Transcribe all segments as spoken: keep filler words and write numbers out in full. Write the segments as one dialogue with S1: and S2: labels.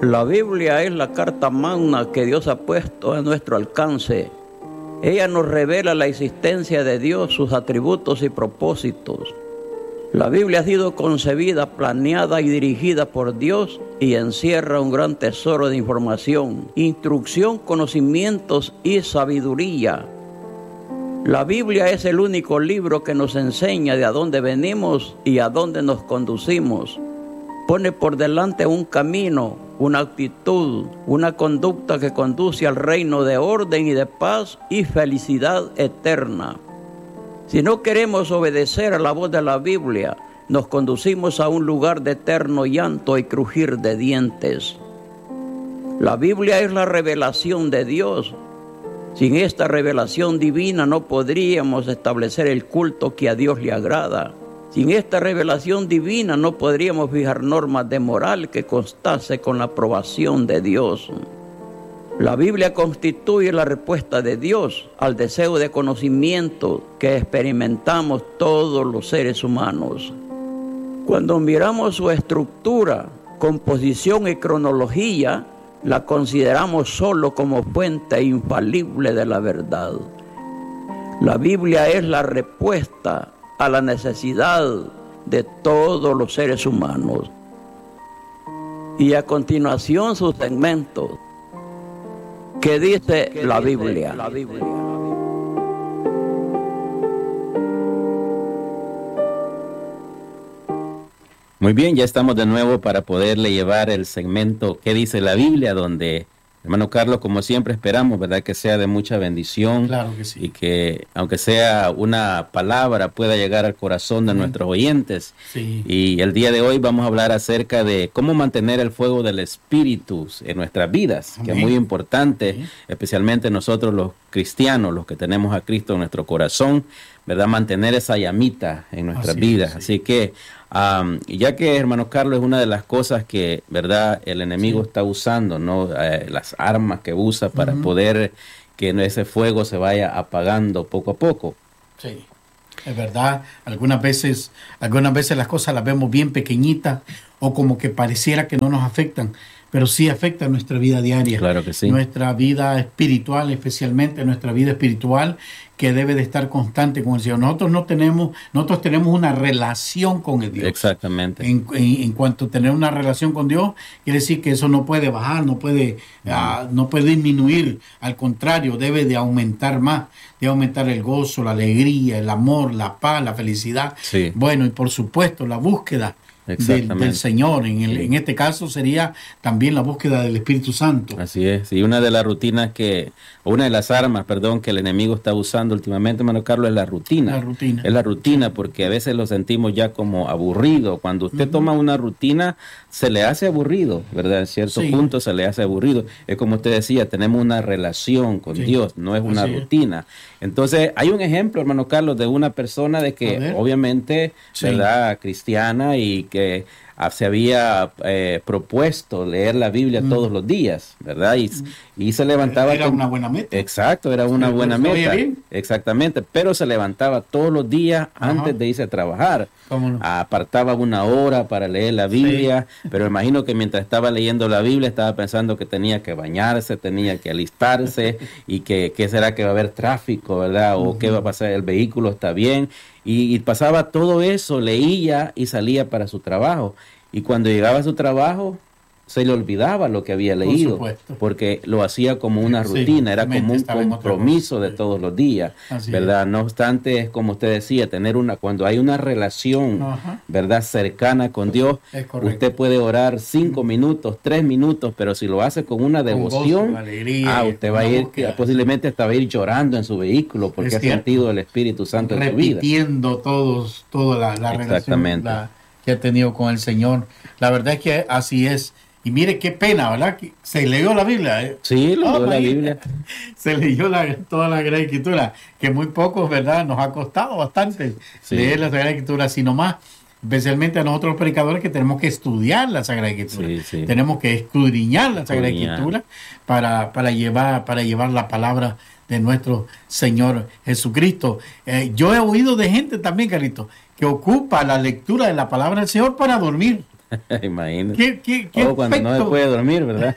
S1: La Biblia es la carta magna que Dios ha puesto a nuestro alcance. Ella nos revela la existencia de Dios, sus atributos y propósitos. La Biblia ha sido concebida, planeada y dirigida por Dios y encierra un gran tesoro de información, instrucción, conocimientos y sabiduría. La Biblia es el único libro que nos enseña de a dónde venimos y a dónde nos conducimos. Pone por delante un camino, una actitud, una conducta que conduce al reino de orden y de paz y felicidad eterna. Si no queremos obedecer a la voz de la Biblia, nos conducimos a un lugar de eterno llanto y crujir de dientes. La Biblia es la revelación de Dios. Sin esta revelación divina no podríamos establecer el culto que a Dios le agrada. Sin esta revelación divina no podríamos fijar normas de moral que constase con la aprobación de Dios. La Biblia constituye la respuesta de Dios al deseo de conocimiento que experimentamos todos los seres humanos. Cuando miramos su estructura, composición y cronología, la consideramos solo como fuente infalible de la verdad. La Biblia es la respuesta a la necesidad de todos los seres humanos. Y a continuación su segmento, que dice la Biblia. La Biblia.
S2: Muy bien, ya estamos de nuevo para poderle llevar el segmento ¿Qué dice la Biblia?, donde, hermano Carlos, como siempre esperamos, ¿verdad?, que sea de mucha bendición.
S3: Claro que sí.
S2: Y que, aunque sea una palabra, pueda llegar al corazón de mm. nuestros oyentes.
S3: Sí.
S2: Y el día de hoy vamos a hablar acerca de cómo mantener el fuego del Espíritu en nuestras vidas, Amén. Que es muy importante, sí. especialmente nosotros los cristianos, los que tenemos a Cristo en nuestro corazón, ¿verdad?, mantener esa llamita en nuestras
S3: Así
S2: vidas.
S3: es, sí.
S2: Así que, Um, ya que, hermano Carlos, es una de las cosas que, verdad, el enemigo sí. está usando, ¿no? Eh, las armas que usa para uh-huh. poder que ese fuego se vaya apagando poco a poco.
S3: Sí, es verdad. Algunas veces, algunas veces las cosas las vemos bien pequeñitas o como que pareciera que no nos afectan, pero sí afecta nuestra vida diaria.
S2: Claro que sí.
S3: Nuestra vida espiritual, especialmente nuestra vida espiritual, que debe de estar constante con el Señor. Nosotros no tenemos, nosotros tenemos una relación con el Dios.
S2: Exactamente.
S3: En, en, en cuanto a tener una relación con Dios, quiere decir que eso no puede bajar, no puede, no. Uh, no puede disminuir. Al contrario, debe de aumentar más, debe aumentar el gozo, la alegría, el amor, la paz, la felicidad.
S2: Sí.
S3: Bueno, y por supuesto, la búsqueda Del, del Señor. En, el,
S2: sí.
S3: en este caso sería también la búsqueda del Espíritu Santo.
S2: Así es. Y una de las rutinas que, o una de las armas, perdón, que el enemigo está usando últimamente, hermano Carlos, es la rutina.
S3: La rutina.
S2: Es la rutina, porque a veces lo sentimos ya como aburrido. Cuando usted uh-huh. toma una rutina, se le hace aburrido, ¿verdad? En cierto sí. punto se le hace aburrido. Es como usted decía, tenemos una relación con sí. Dios, no es una Así rutina. Es. Entonces, hay un ejemplo, hermano Carlos, de una persona de que obviamente, sí. ¿verdad?, cristiana, y que se había eh, propuesto leer la Biblia mm. todos los días, ¿verdad? Y, y se levantaba...
S3: Era con, una buena meta.
S2: Exacto, era una
S3: sí,
S2: buena meta. Exactamente, pero se levantaba todos los días Ajá. antes de irse a trabajar.
S3: ¿Cómo no?
S2: Apartaba una hora para leer la Biblia, sí. pero imagino que mientras estaba leyendo la Biblia estaba pensando que tenía que bañarse, tenía que alistarse y que qué será que va a haber tráfico, ¿verdad? O uh-huh. qué va a pasar, el vehículo está bien. Y, y pasaba todo eso, leía y salía para su trabajo. Y cuando llegaba a su trabajo, se le olvidaba lo que había leído,
S3: Por
S2: porque lo hacía como una rutina, sí, era como un compromiso de todos los días, Así ¿verdad? Es. No obstante, es como usted decía, tener una, cuando hay una relación, Ajá. ¿verdad?, cercana con Dios, usted puede orar cinco minutos, tres minutos, pero si lo hace con una devoción,
S3: con gozo, alegría,
S2: ah, usted va a ir, búsqueda. posiblemente hasta va a ir llorando en su vehículo, porque es ha cierto. sentido el Espíritu Santo en su vida.
S3: Repitiendo todos, toda la, la relación la, que ha tenido con el Señor. La verdad es que así es. Y mire qué pena, ¿verdad? Que se leyó la Biblia. ¿eh?
S2: Sí, leyó oh, la Biblia.
S3: Se leyó la, toda la Sagrada Escritura, que muy pocos, ¿verdad? Nos ha costado bastante sí. leer la Sagrada Escritura, sino más, especialmente a nosotros los predicadores, que tenemos que estudiar la Sagrada Escritura.
S2: Sí, sí.
S3: Tenemos que escudriñar la Sagrada Escritura para, para, llevar, para llevar la palabra de nuestro Señor Jesucristo. Eh, yo he oído de gente también, Carlito, que ocupa la lectura de la palabra del Señor para dormir.
S2: Imagínate.
S3: ¿Qué, qué, qué
S2: o cuando
S3: efecto,
S2: no se puede dormir, ¿verdad?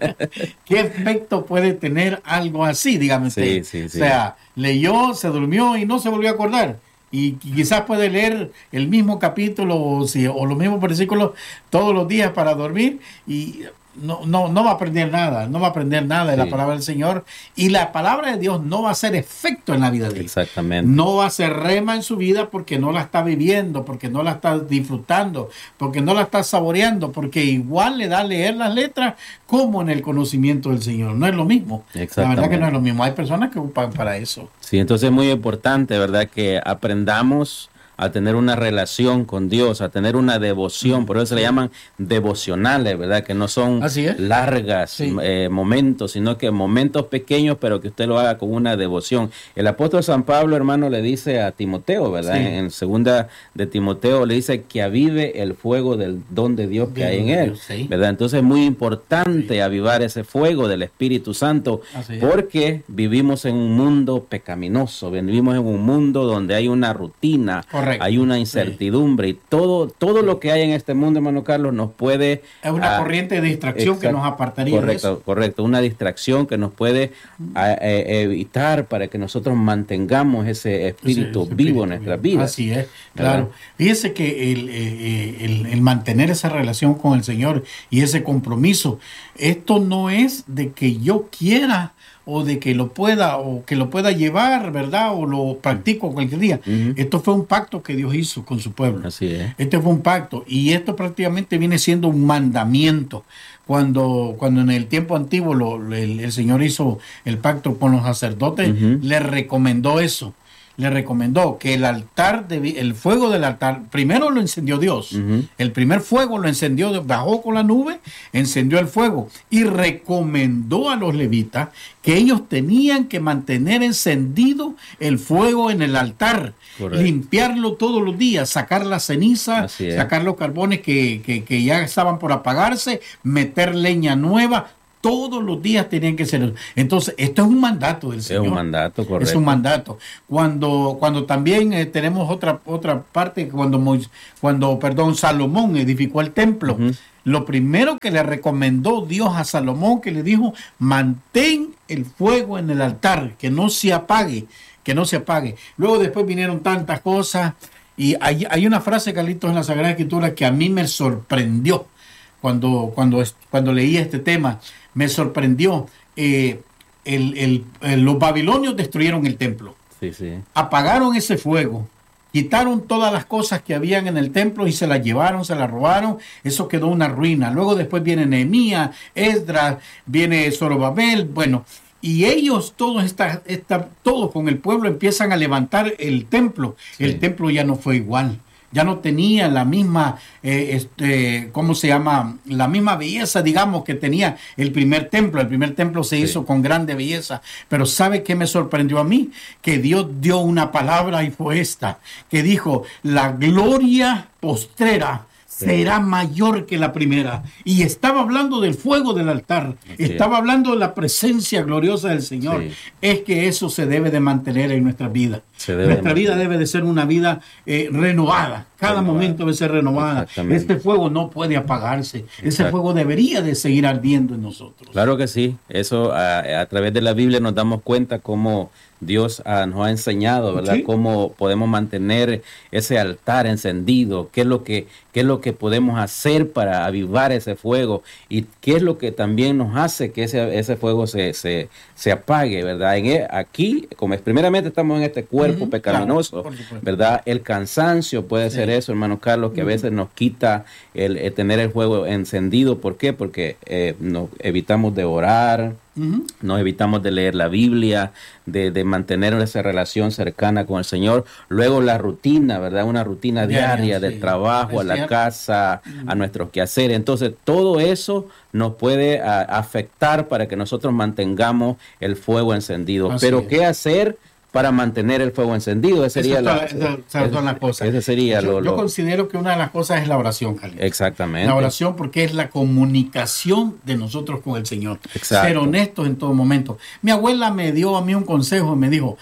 S3: ¿Qué efecto puede tener algo así? Dígame usted.
S2: Sí, sí, sí.
S3: O sea, leyó, se durmió y no se volvió a acordar. Y quizás puede leer el mismo capítulo o, si, o los mismos versículos todos los días para dormir y no, no, no va a aprender nada, no va a aprender nada de sí. la palabra del Señor, y la palabra de Dios no va a hacer efecto en la vida de él.
S2: Exactamente.
S3: No va a ser rema en su vida porque no la está viviendo, porque no la está disfrutando, porque no la está saboreando, porque igual le da a leer las letras como en el conocimiento del Señor. No es lo mismo. La verdad que no es lo mismo. Hay personas que ocupan para eso.
S2: Sí, entonces es muy importante, ¿verdad?, que aprendamos a tener una relación con Dios, a tener una devoción, por eso se le llaman devocionales, ¿verdad? Que no son largas sí. eh, momentos, sino que momentos pequeños, pero que usted lo haga con una devoción. El apóstol San Pablo, hermano, le dice a Timoteo, ¿verdad? Sí. En, en segunda de Timoteo le dice que avive el fuego del don de Dios que Dios, hay en él, sí. ¿verdad? Entonces es muy importante sí. avivar ese fuego del Espíritu Santo, porque vivimos en un mundo pecaminoso, vivimos en un mundo donde hay una rutina, correcto. Hay una incertidumbre sí. y todo todo sí. lo que hay en este mundo, hermano Carlos, nos puede...
S3: Es una uh, corriente de distracción exact, que nos apartaría
S2: correcto,
S3: de eso.
S2: Correcto, una distracción que nos puede uh, eh, evitar para que nosotros mantengamos ese espíritu, sí, ese espíritu vivo en nuestras vidas.
S3: Así es, claro. Fíjese que el, eh, el, el mantener esa relación con el Señor y ese compromiso, esto no es de que yo quiera o de que lo pueda o que lo pueda llevar, ¿verdad? O lo practico cualquier día. Uh-huh. Esto fue un pacto que Dios hizo con su pueblo.
S2: Así es.
S3: Este fue un pacto y esto prácticamente viene siendo un mandamiento. Cuando, cuando en el tiempo antiguo lo, el, el Señor hizo el pacto con los sacerdotes, uh-huh. le recomendó eso. Le recomendó que el altar, de, el fuego del altar, primero lo encendió Dios. Uh-huh. El primer fuego lo encendió, bajó con la nube, encendió el fuego y recomendó a los levitas que ellos tenían que mantener encendido el fuego en el altar. Correcto. Limpiarlo todos los días, sacar la ceniza, sacar los carbones que, que, que ya estaban por apagarse, meter leña nueva. Todos los días tenían que ser. Entonces, esto es un mandato del Señor.
S2: Es un mandato, correcto.
S3: Es un mandato. Cuando, cuando también eh, tenemos otra otra parte, cuando, cuando perdón, Salomón edificó el templo, uh-huh. lo primero que le recomendó Dios a Salomón, que le dijo, mantén el fuego en el altar, que no se apague, que no se apague. Luego después vinieron tantas cosas, y hay, hay una frase, Carlitos, en la Sagrada Escritura que a mí me sorprendió cuando, cuando, cuando leí este tema. Me sorprendió. Eh, el, el, el, los babilonios destruyeron el templo.
S2: Sí, sí.
S3: Apagaron ese fuego. Quitaron todas las cosas que habían en el templo y se las llevaron, se las robaron. Eso quedó una ruina. Luego después viene Nehemías, Esdras, viene Zorobabel. Bueno, y ellos, todos, esta, esta, todos con el pueblo empiezan a levantar el templo. Sí. El templo ya no fue igual. Ya no tenía la misma, eh, este, ¿cómo se llama? La misma belleza, digamos, que tenía el primer templo. El primer templo se sí. hizo con grande belleza. Pero ¿sabe qué me sorprendió a mí? Que Dios dio una palabra y fue esta, que dijo, la gloria postrera será mayor que la primera. Y estaba hablando del fuego del altar. Sí. Estaba hablando de la presencia gloriosa del Señor. Sí. Es que eso se debe de mantener en nuestra vida. Nuestra de vida debe de ser una vida eh, renovada. Cada renovada. momento debe ser renovada. Este fuego no puede apagarse. Exacto. Ese fuego debería de seguir ardiendo en nosotros.
S2: Claro que sí. Eso a, a través de la Biblia nos damos cuenta cómo Dios uh, nos ha enseñado, ¿verdad? ¿Sí? Cómo podemos mantener ese altar encendido, qué es lo que qué es lo que podemos hacer para avivar ese fuego y qué es lo que también nos hace que ese, ese fuego se, se, se apague, ¿verdad? En, aquí, como es, primeramente estamos en este cuerpo uh-huh, pecaminoso, claro, ¿verdad? El cansancio puede sí. ser eso, hermano Carlos, que uh-huh. a veces nos quita el, el tener el fuego encendido. ¿Por qué? Porque eh, nos evitamos de orar, Uh-huh. nos evitamos de leer la Biblia, de, de mantener esa relación cercana con el Señor. Luego la rutina, ¿verdad? Una rutina diaria, diaria del sí. trabajo, es a la cierto. casa, uh-huh. a nuestros quehaceres. Entonces, todo eso nos puede a, afectar para que nosotros mantengamos el fuego encendido. Así Pero, es. ¿qué hacer para mantener el fuego encendido? Esa sería la,
S3: esa, esa, esa, la cosa.
S2: Ese sería
S3: yo,
S2: lo, lo...
S3: yo considero que una de las cosas es la oración, Carlitos.
S2: Exactamente.
S3: La oración, porque es la comunicación de nosotros con el Señor. Exacto. Ser honestos en todo momento. Mi abuela me dio a mí un consejo y me dijo,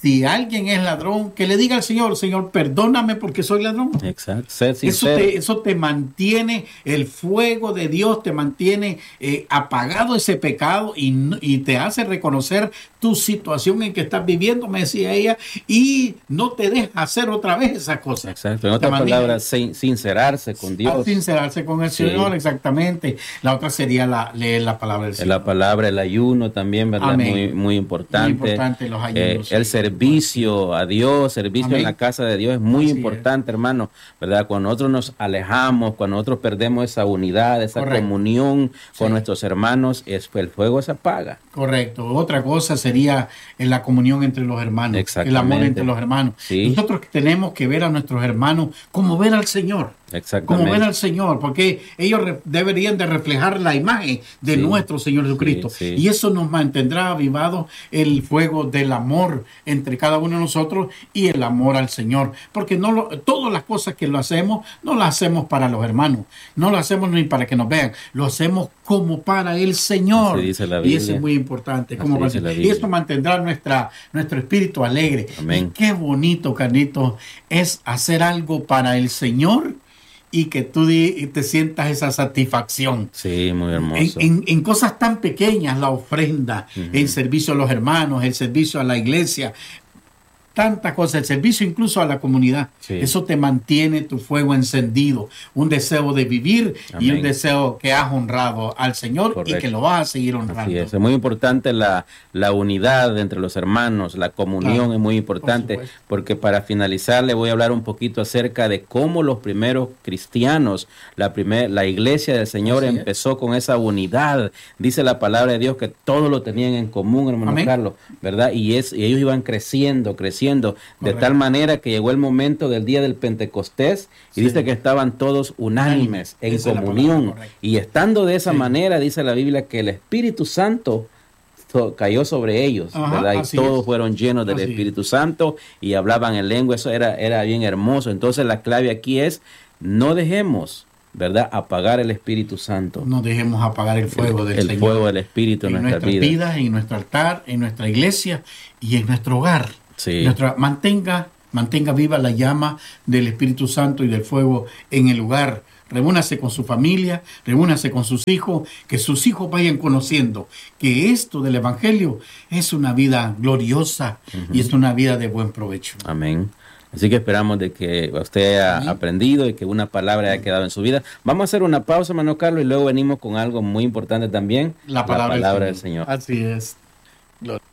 S3: Si alguien es ladrón, que le diga al Señor, Señor, perdóname porque soy ladrón.
S2: Exacto. Ser
S3: Eso te, eso te mantiene, el fuego de Dios te mantiene eh, apagado ese pecado y, y te hace reconocer tu situación en que estás viviendo, me decía ella, y no te deja hacer otra vez esas cosas.
S2: Exacto. En otras palabras, sin, sincerarse con Dios.
S3: Sincerarse con el sí. Señor, exactamente. La otra sería la, leer la palabra del Señor.
S2: La palabra, el ayuno también, ¿verdad? Amén. Muy, muy importante. Muy importante los ayunos. Eh, el sí. servicio a Dios, servicio Amén. En la casa de Dios es muy Así importante, es. hermano, ¿verdad? Cuando nosotros nos alejamos, cuando nosotros perdemos esa unidad, esa Correcto. Comunión con sí. nuestros hermanos, es, el fuego se apaga.
S3: Correcto. Otra cosa sería en la comunión entre los hermanos, el amor entre los hermanos. Sí. Nosotros tenemos que ver a nuestros hermanos como ver al Señor.
S2: Exactamente.
S3: Como ver al Señor, porque ellos re- deberían de reflejar la imagen de sí. nuestro Señor Jesucristo. Sí, sí. Y eso nos mantendrá avivados el fuego del amor entre cada uno de nosotros y el amor al Señor. Porque no lo, todas las cosas que lo hacemos, no las hacemos para los hermanos, no lo hacemos ni para que nos vean, lo hacemos como para el Señor.
S2: Así dice la Biblia.
S3: Y eso es muy importante. Como para, y esto mantendrá nuestra, nuestro espíritu alegre.
S2: Amén.
S3: Y qué bonito, Carlito, es hacer algo para el Señor y que tú di, te sientas esa satisfacción.
S2: Sí, muy hermoso.
S3: En, en, en cosas tan pequeñas, la ofrenda, uh-huh. el servicio a los hermanos, el servicio a la iglesia, tantas cosas, el servicio incluso a la comunidad. Sí. Eso te mantiene tu fuego encendido, un deseo de vivir Amén. Y un deseo que has honrado al Señor Correcto. Y que lo vas a seguir honrando.
S2: Así es. Es muy importante la, la unidad entre los hermanos, la comunión claro. es muy importante, Por porque para finalizar le voy a hablar un poquito acerca de cómo los primeros cristianos, la, primer, la iglesia del Señor Así empezó es. Con esa unidad. Dice la palabra de Dios que todos lo tenían en común, hermano Amén. Carlos, ¿verdad? Y, es, y ellos iban creciendo, creciendo. De Correcto. Tal manera que llegó el momento del día del Pentecostés y sí. dice que estaban todos unánimes en esa comunión y estando de esa sí. manera dice la Biblia que el Espíritu Santo so, cayó sobre ellos, Ajá, ¿verdad? Y todos es. Fueron llenos del así Espíritu es. Santo y hablaban en lengua, eso era, era bien hermoso. Entonces la clave aquí es no dejemos, ¿verdad? Apagar el Espíritu Santo.
S3: No dejemos apagar el fuego del
S2: el
S3: Señor.
S2: El fuego del Espíritu en, en nuestra
S3: vida.
S2: vida.
S3: En nuestro altar, en nuestra iglesia y en nuestro hogar.
S2: Sí.
S3: Nuestra, mantenga, mantenga viva la llama del Espíritu Santo y del fuego en el hogar. Reúnase con su familia, reúnase con sus hijos, que sus hijos vayan conociendo que esto del Evangelio es una vida gloriosa uh-huh. y es una vida de buen provecho.
S2: Amén. Así que esperamos de que usted haya Amén. Aprendido y que una palabra haya quedado en su vida. Vamos a hacer una pausa, hermano Carlos, y luego venimos con algo muy importante también,
S3: la palabra,
S2: la palabra
S3: del Señor.
S2: Del Señor.
S3: Así es. Gloria.